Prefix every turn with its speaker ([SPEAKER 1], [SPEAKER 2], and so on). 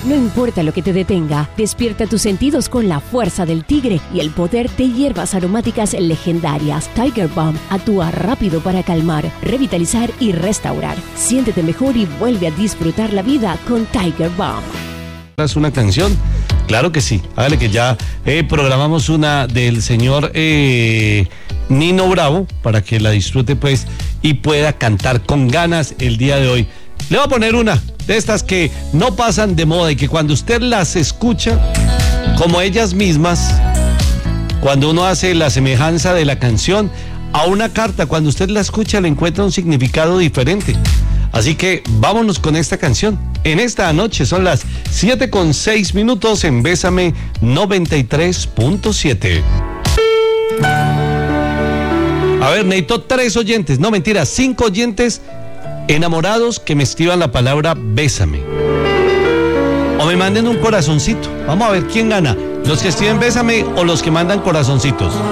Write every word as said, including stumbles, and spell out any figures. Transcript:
[SPEAKER 1] No importa lo que te detenga, despierta tus sentidos con la fuerza del tigre y el poder de hierbas aromáticas legendarias. Tiger Balm actúa rápido para calmar, revitalizar y restaurar. Siéntete mejor y vuelve a disfrutar la vida con Tiger Balm.
[SPEAKER 2] ¿Es una canción? Claro que sí. Hágale que ya eh, programamos una del señor eh, Nino Bravo para que la disfrute pues y pueda cantar con ganas el día de hoy. Le voy a poner una de estas que no pasan de moda y que cuando usted las escucha, como ellas mismas, cuando uno hace la semejanza de la canción a una carta, cuando usted la escucha le encuentra un significado diferente. Así que vámonos con esta canción. En esta noche son las siete con seis minutos en Bésame noventa y tres punto siete. A ver, necesito tres oyentes, no mentira, cinco oyentes enamorados que me escriban la palabra Bésame. O me manden un corazoncito. Vamos a ver quién gana, los que escriben Bésame o los que mandan corazoncitos.